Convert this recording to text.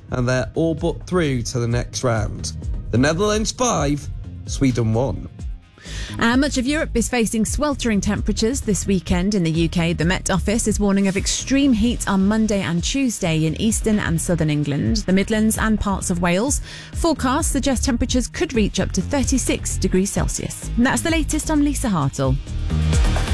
and they're all but through to the next round. The Netherlands 5, Sweden 1. Much of Europe is facing sweltering temperatures this weekend. In the UK, the Met Office is warning of extreme heat on Monday and Tuesday in eastern and southern England, the Midlands and parts of Wales. Forecasts suggest temperatures could reach up to 36 degrees Celsius. And that's the latest. I'm Lisa Hartle.